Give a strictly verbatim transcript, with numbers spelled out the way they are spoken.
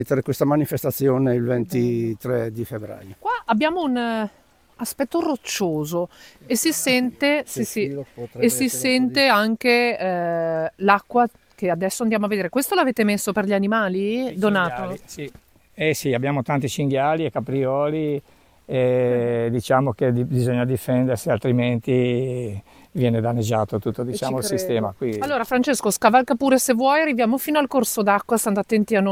Per questa manifestazione il ventitré di febbraio. Qua abbiamo un eh, aspetto roccioso e si sente, sì, sì, Sì, potrebbe e si essere un po' sente anche eh, l'acqua che adesso andiamo a vedere. Questo l'avete messo per gli animali, I Donato? cinghiali, sì. Eh sì, abbiamo tanti cinghiali e caprioli e diciamo che di- bisogna difendersi, altrimenti viene danneggiato tutto, E ci diciamo, il credo. sistema qui. Allora, Francesco, scavalca pure se vuoi, arriviamo fino al corso d'acqua, stando attenti a noi.